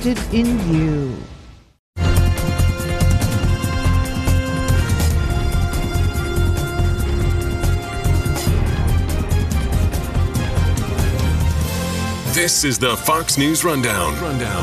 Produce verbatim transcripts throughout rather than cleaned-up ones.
invested in you. This is the Fox News Rundown.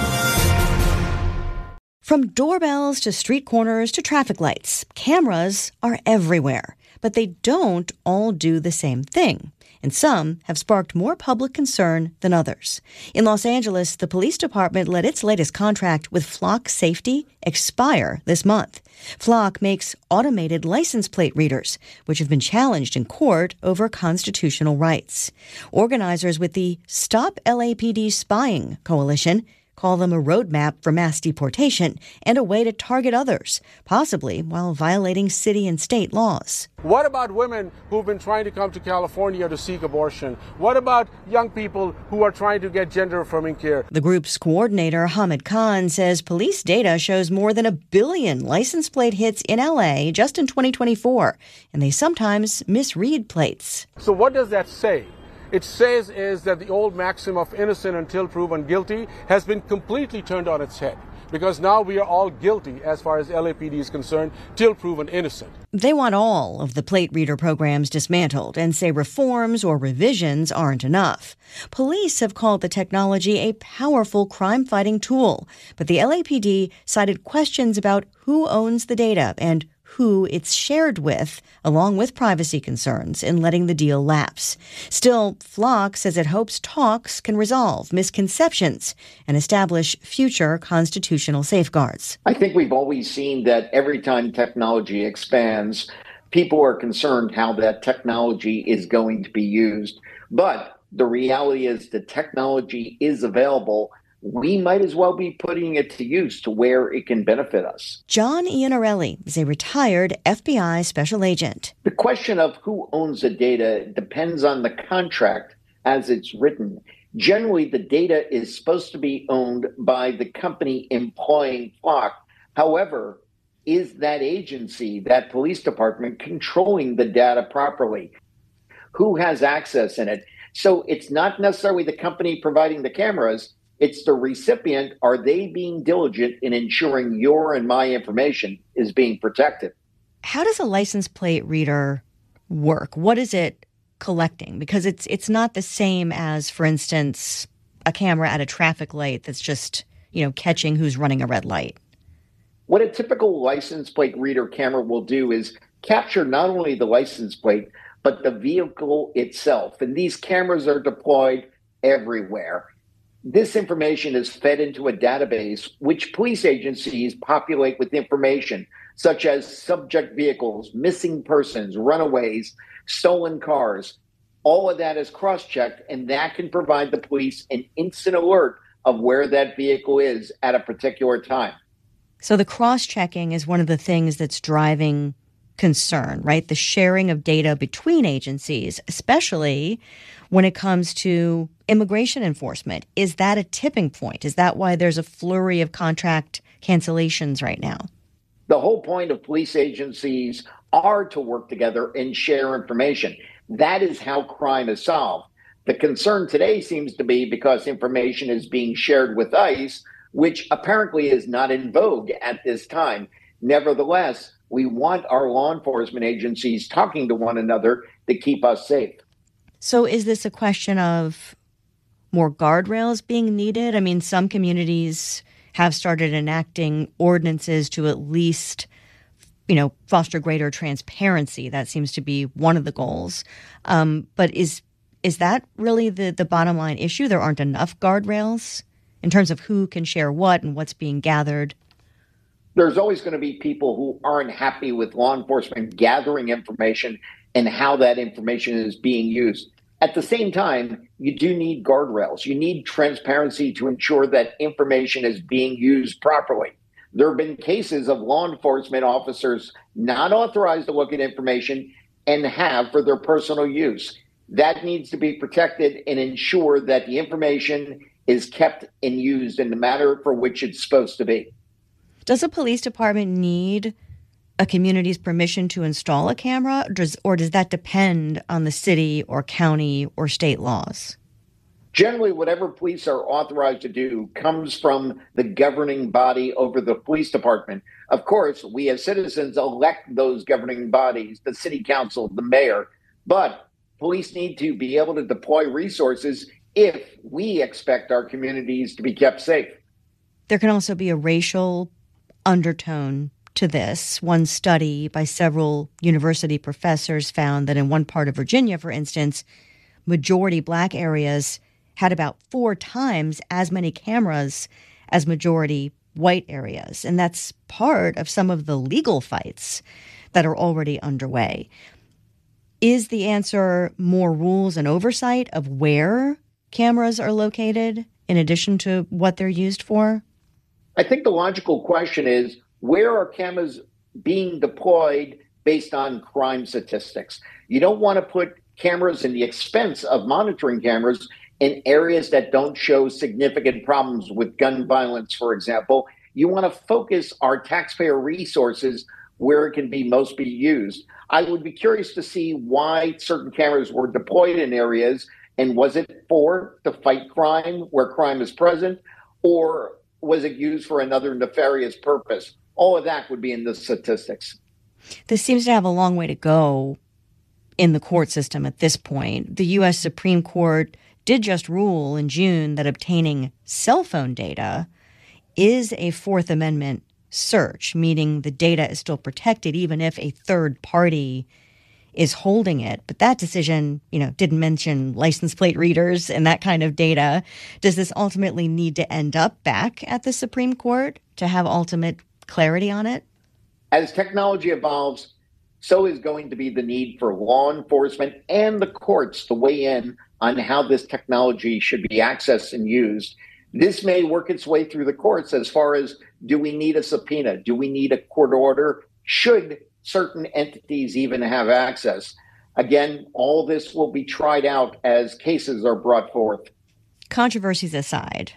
Rundown. From doorbells to street corners to traffic lights, cameras are everywhere, but they don't all do the same thing. And some have sparked more public concern than others. In Los Angeles, the police department let its latest contract with Flock Safety expire this month. Flock makes automated license plate readers, which have been challenged in court over constitutional rights. Organizers with the Stop L A P D Spying Coalition call them a roadmap for mass deportation and a way to target others, possibly while violating city and state laws. What about women who've been trying to come to California to seek abortion? What about young people who are trying to get gender-affirming care? The group's coordinator, Hamid Khan, says police data shows more than a billion license plate hits in L A just in twenty twenty-four, and they sometimes misread plates. So what does that say? It says is that the old maxim of innocent until proven guilty has been completely turned on its head, because now we are all guilty as far as L A P D is concerned till proven innocent. They want all of the plate reader programs dismantled and say reforms or revisions aren't enough. Police have called the technology a powerful crime-fighting tool, but the L A P D cited questions about who owns the data and who it's shared with, along with privacy concerns in letting the deal lapse. Still, Flock says it hopes talks can resolve misconceptions and establish future constitutional safeguards. I think we've always seen that every time technology expands, people are concerned how that technology is going to be used. But the reality is the technology is available. We might as well be putting it to use to where it can benefit us. John Iannarelli is a retired F B I special agent. The question of who owns the data depends on the contract as it's written. Generally, the data is supposed to be owned by the company employing Flock. However, is that agency, that police department, controlling the data properly? Who has access in it? So it's not necessarily the company providing the cameras. It's the recipient. Are they being diligent in ensuring your and my information is being protected? How does a license plate reader work? What is it collecting? Because it's it's not the same as, for instance, a camera at a traffic light that's just, you know, catching who's running a red light. What a typical license plate reader camera will do is capture not only the license plate, but the vehicle itself. And these cameras are deployed everywhere. This information is fed into a database which police agencies populate with information such as subject vehicles, missing persons, runaways, stolen cars. All of that is cross-checked, and that can provide the police an instant alert of where that vehicle is at a particular time. So the cross-checking is one of the things that's driving concern, right? The sharing of data between agencies, especially when it comes to immigration enforcement. Is that a tipping point? Is that why there's a flurry of contract cancellations right now? The whole point of police agencies are to work together and share information. That is how crime is solved. The concern today seems to be because information is being shared with ICE, which apparently is not in vogue at this time. Nevertheless, we want our law enforcement agencies talking to one another to keep us safe. So is this a question of more guardrails being needed? I mean, some communities have started enacting ordinances to at least, you know, foster greater transparency. That seems to be one of the goals. Um, but is is that really the, the bottom line issue? There aren't enough guardrails in terms of who can share what and what's being gathered? There's always going to be people who aren't happy with law enforcement gathering information and how that information is being used. At the same time, you do need guardrails. You need transparency to ensure that information is being used properly. There have been cases of law enforcement officers not authorized to look at information and have for their personal use. That needs to be protected and ensure that the information is kept and used in the manner for which it's supposed to be. Does a police department need a community's permission to install a camera, or does, or does that depend on the city or county or state laws? Generally, whatever police are authorized to do comes from the governing body over the police department. Of course, we as citizens elect those governing bodies, the city council, the mayor, but police need to be able to deploy resources if we expect our communities to be kept safe. There can also be a racial undertone to this. One study by several university professors found that in one part of Virginia, for instance, majority black areas had about four times as many cameras as majority white areas. And that's part of some of the legal fights that are already underway. Is the answer more rules and oversight of where cameras are located in addition to what they're used for? I think the logical question is, where are cameras being deployed based on crime statistics? You don't want to put cameras in the expense of monitoring cameras in areas that don't show significant problems with gun violence, for example. You want to focus our taxpayer resources where it can be most be used. I would be curious to see why certain cameras were deployed in areas, and was it for to fight crime where crime is present, or was it used for another nefarious purpose? All of that would be in the statistics. This seems to have a long way to go in the court system at this point. The U S Supreme Court did just rule in June that obtaining cell phone data is a Fourth Amendment search, meaning the data is still protected even if a third party is holding it. But that decision, you know, didn't mention license plate readers and that kind of data. Does this ultimately need to end up back at the Supreme Court to have ultimate clarity on it? As technology evolves, so is going to be the need for law enforcement and the courts to weigh in on how this technology should be accessed and used. This may work its way through the courts as far as, do we need a subpoena? Do we need a court order? Should certain entities even have access? Again, all this will be tried out as cases are brought forth. Controversies aside,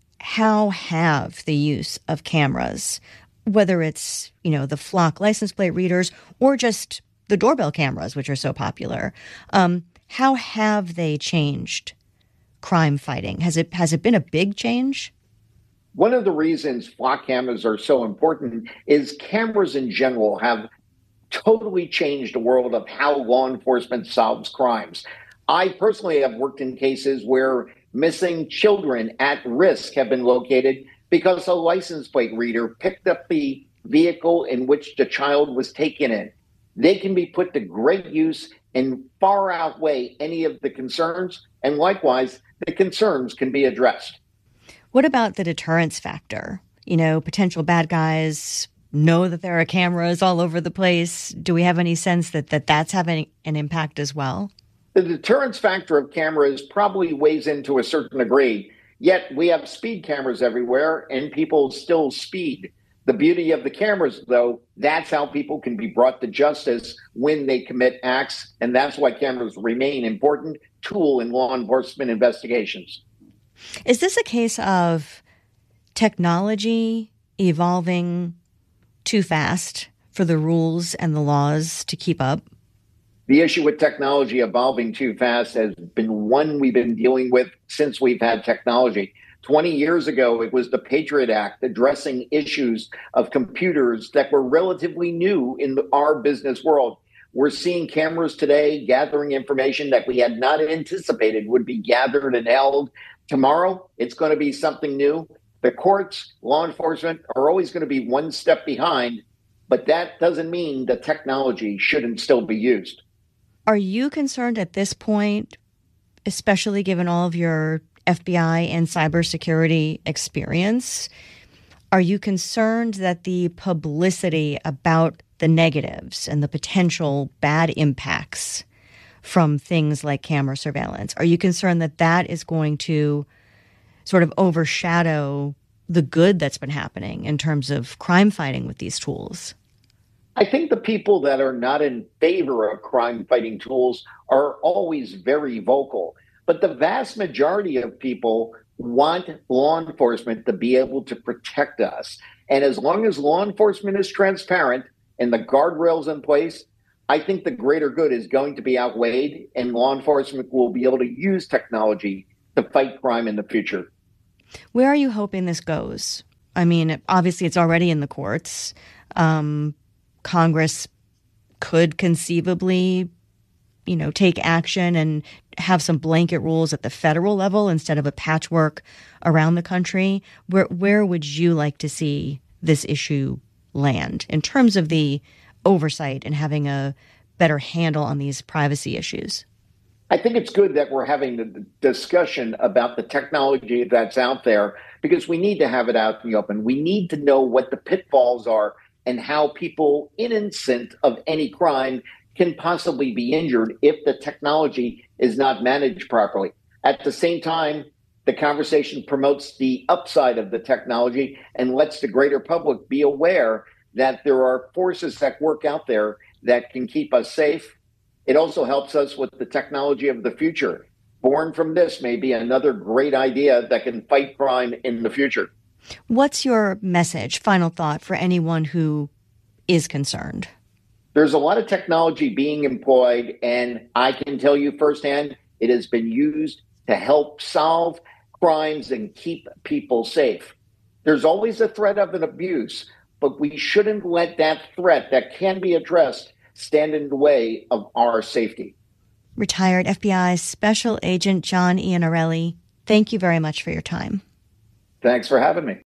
how have the use of cameras, whether it's, you know, the Flock license plate readers or just the doorbell cameras, which are so popular, um, how have they changed crime fighting? Has it has it been a big change? One of the reasons Flock cameras are so important is cameras in general have totally changed the world of how law enforcement solves crimes. I personally have worked in cases where missing children at risk have been located because a license plate reader picked up the vehicle in which the child was taken in. They can be put to great use and far outweigh any of the concerns, and likewise, the concerns can be addressed. What about the deterrence factor? You know, potential bad guys know that there are cameras all over the place. Do we have any sense that, that that's having an impact as well? The deterrence factor of cameras probably weighs in to a certain degree, yet we have speed cameras everywhere and people still speed. The beauty of the cameras, though, that's how people can be brought to justice when they commit acts, and that's why cameras remain an important tool in law enforcement investigations. Is this a case of technology evolving too fast for the rules and the laws to keep up? The issue with technology evolving too fast has been one we've been dealing with since we've had technology. twenty years ago, it was the Patriot Act addressing issues of computers that were relatively new in the, our business world. We're seeing cameras today gathering information that we had not anticipated would be gathered and held. Tomorrow, it's going to be something new. The courts, law enforcement are always going to be one step behind, but that doesn't mean the technology shouldn't still be used. Are you concerned at this point, especially given all of your F B I and cybersecurity experience, are you concerned that the publicity about the negatives and the potential bad impacts from things like camera surveillance, are you concerned that that is going to sort of overshadow the good that's been happening in terms of crime fighting with these tools? I think the people that are not in favor of crime fighting tools are always very vocal. But the vast majority of people want law enforcement to be able to protect us. And as long as law enforcement is transparent and the guardrails in place, I think the greater good is going to be outweighed and law enforcement will be able to use technology to fight crime in the future. Where are you hoping this goes? I mean, obviously it's already in the courts. Um, Congress could conceivably, you know, take action and have some blanket rules at the federal level instead of a patchwork around the country. Where where would you like to see this issue land in terms of the oversight and having a better handle on these privacy issues? I think it's good that we're having the discussion about the technology that's out there because we need to have it out in the open. We need to know what the pitfalls are and how people innocent of any crime can possibly be injured if the technology is not managed properly. At the same time, the conversation promotes the upside of the technology and lets the greater public be aware that there are forces that work out there that can keep us safe. It also helps us with the technology of the future. Born from this may be another great idea that can fight crime in the future. What's your message, final thought, for anyone who is concerned? There's a lot of technology being employed, and I can tell you firsthand, it has been used to help solve crimes and keep people safe. There's always a threat of an abuse, but we shouldn't let that threat that can be addressed stand in the way of our safety. Retired F B I Special Agent John Iannarelli, thank you very much for your time. Thanks for having me.